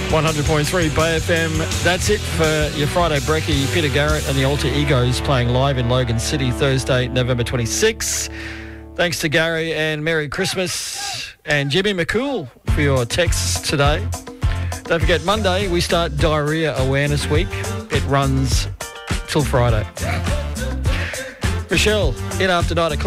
100.3 Bay FM. That's it for your Friday brekkie. Peter Garrett and the Alter Egos playing live in Logan City Thursday, November 26. Thanks to Gary and Merry Christmas. And Jimmy McCool for your texts today. Don't forget, Monday we start Diarrhea Awareness Week. It runs till Friday. Michelle, in after 9 o'clock.